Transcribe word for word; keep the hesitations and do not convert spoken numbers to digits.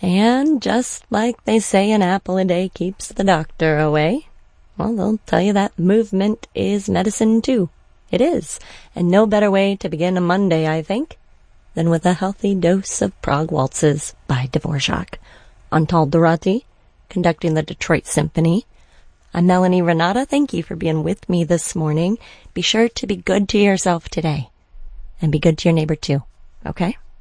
And just like they say an apple a day keeps the doctor away, well, they'll tell you that movement is medicine too. It is. And no better way to begin a Monday, I think, than with a healthy dose of Prague Waltzes by Dvorak. I'm Tal Dorati, conducting the Detroit Symphony. I'm Melanie Renata. Thank you for being with me this morning. Be sure to be good to yourself today. And be good to your neighbor too, okay?